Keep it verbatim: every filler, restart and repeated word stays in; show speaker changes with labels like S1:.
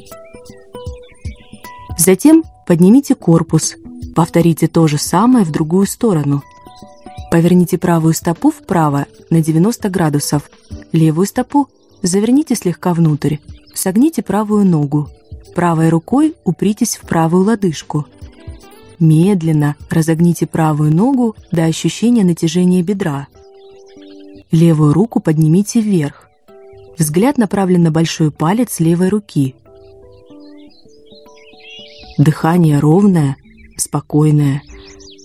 S1: Затем поднимите корпус. Повторите то же самое в другую сторону. Поверните правую стопу вправо на девяносто градусов. Левую стопу заверните слегка внутрь. Согните правую ногу. Правой рукой упритесь в правую лодыжку. Медленно разогните правую ногу до ощущения натяжения бедра. Левую руку поднимите вверх. Взгляд направлен на большой палец левой руки. Дыхание ровное, спокойное.